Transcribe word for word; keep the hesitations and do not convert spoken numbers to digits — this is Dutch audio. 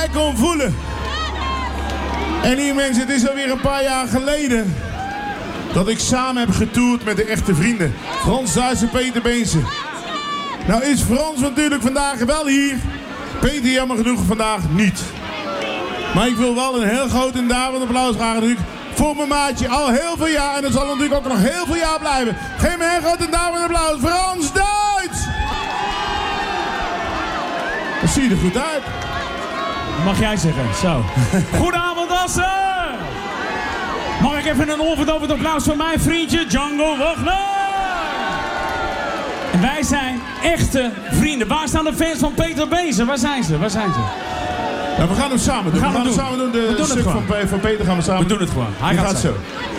mij kon voelen. En hier mensen, het is alweer een paar jaar geleden dat ik samen heb getoerd met de echte vrienden. Frans Duits en Peter Beense. Nou is Frans natuurlijk vandaag wel hier. Peter jammer genoeg vandaag niet. Maar ik wil wel een heel groot en daverend applaus vragen natuurlijk voor mijn maatje. Al heel veel jaar en dat zal natuurlijk ook nog heel veel jaar blijven. Geef me een heel groot en daverend applaus. Frans Duits! Dat zie je er goed uit. Mag jij zeggen, zo. Goedenavond Assen! Mag ik even een onverdovend applaus voor mijn vriendje Django Wagner? En wij zijn echte vrienden. Waar staan de fans van Peter Beense? Waar zijn ze? Waar zijn ze? Nou, we gaan hem samen doen. We gaan, we gaan hem hem samen doen. De we doen stuk het van, van Peter gaan we samen We doen het gewoon. Hij Die gaat, gaat zo. zo.